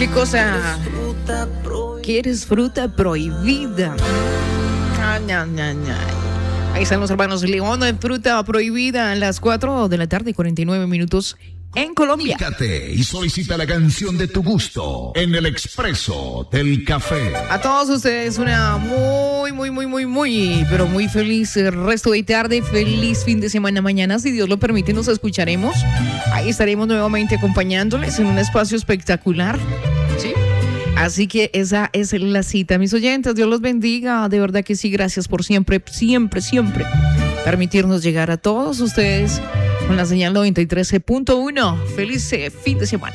¿Qué cosa? ¿Quieres fruta prohibida? Ahí están los hermanos León, fruta prohibida a las 4 de la tarde, 49 minutos en Colombia. Comunícate y solicita la canción de tu gusto en el Expreso del Café. A todos ustedes una pero muy feliz resto de tarde, feliz fin de semana. Mañana, si Dios lo permite, nos escucharemos. Ahí estaremos nuevamente acompañándoles en un espacio espectacular, ¿sí? Así que esa es la cita, mis oyentes. Dios los bendiga, de verdad que sí. Gracias por siempre permitirnos llegar a todos ustedes con la señal 93.1. Feliz fin de semana.